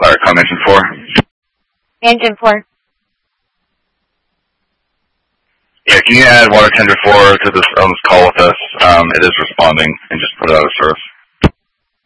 Sorry, com engine 4. Engine 4. Yeah, can you add water tender 4 to this on this call with us? It is responding and just put it out of service.